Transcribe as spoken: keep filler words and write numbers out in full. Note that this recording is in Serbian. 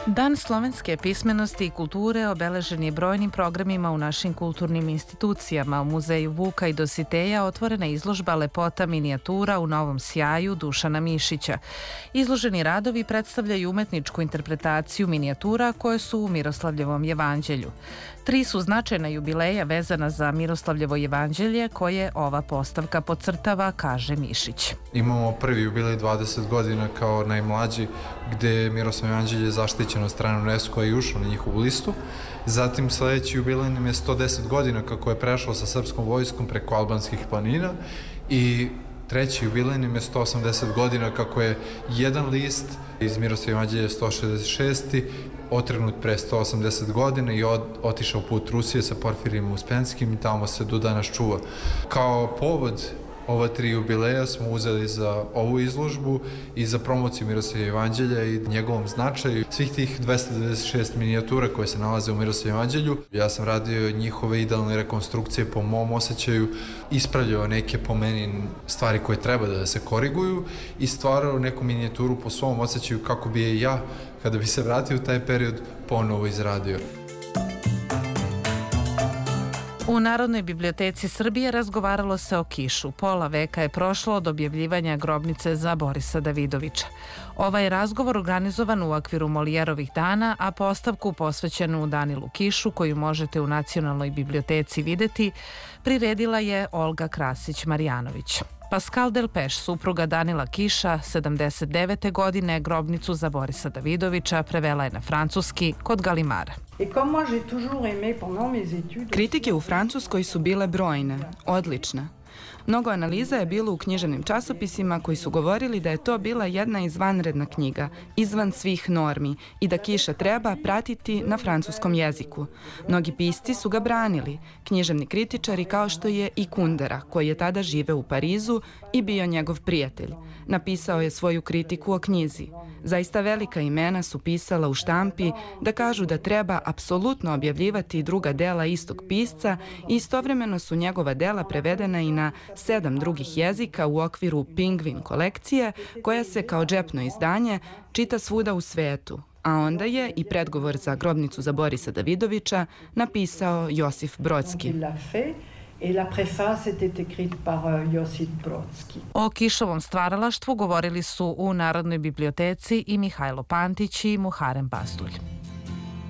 Dan slovenske pismenosti i kulture obeležen je brojnim programima u našim kulturnim institucijama. U Muzeju Vuka i Dositeja otvorena je izložba Lepota minijatura u novom sjaju Dušana Mišića. Izloženi radovi predstavljaju umetničku interpretaciju minijatura koje su u Miroslavljevom jevanđelju. Tri su značajna jubileja vezana za Miroslavljevo jevanđelje koje ova postavka podcrtava, kaže Mišić. Imamo prvi jubilej dvadeset godina kao najmlađi, gde je Miroslavljevo jevanđelje zaštićeno od strane UNESCO i ušlo na njihovu listu. Zatim sledeći jubilej nam je sto deset godina kako je prešlo sa srpskom vojskom preko albanskih planina i treći jubilej nam je sto osamdeset godina kako je jedan list iz Miroslavljevog jevanđelja sto šezdeset šesti otrgnut pre sto osamdeset godina i od, otišao put Rusije sa Porfirijem Uspenskim i tamo se do danas čuva. Kao povod ova tri jubileja smo uzeli za ovu izložbu i za promociju Miroslavljevog jevanđelja i njegovom značaju. Svih tih dvesta devedeset šest minijatura koje se nalaze u Miroslavljevom jevanđelju, ja sam radio njihove idealne rekonstrukcije po mom osjećaju, ispravljao neke po meni stvari koje treba da se koriguju i stvarao neku minijaturu po svom osjećaju kako bi je ja, kada bi se vratio u taj period, ponovo izradio. U Narodnoj biblioteci Srbije razgovaralo se o Kišu. Pola veka je prošlo od objavljivanja grobnice za Borisa Davidovića. Ovaj razgovor organizovan u okviru Molijerovih dana, a postavku posvećenu Danilu Kišu, koju možete u Nacionalnoj biblioteci videti, priredila je Olga Krasić-Marjanović. Pascal Delpeš, supruga Danila Kiša, sedamdeset devete godine, grobnicu za Borisa Davidovića prevela je na francuski kod Galimara. Kritike u Francuskoj su bile brojne, odlične. Mnogo analiza je bilo u književnim časopisima koji su govorili da je to bila jedna izvanredna knjiga, izvan svih normi i da Kiša treba pratiti na francuskom jeziku. Mnogi pisci su ga branili, književni kritičari kao što je i Kundera, koji je tada živeo u Parizu i bio njegov prijatelj. Napisao je svoju kritiku o knjizi. Zaista velika imena su pisala u štampi da kažu da treba apsolutno objavljivati druga dela istog pisca i istovremeno su njegova dela prevedena i na sedam drugih jezika u okviru Pingvin kolekcije, koja se kao džepno izdanje čita svuda u svetu. A onda je i predgovor za grobnicu za Borisa Davidovića napisao Josif Brodski. O Kišovom stvaralaštvu govorili su u Narodnoj biblioteci i Mihajlo Pantić i Muharem Bazdulj.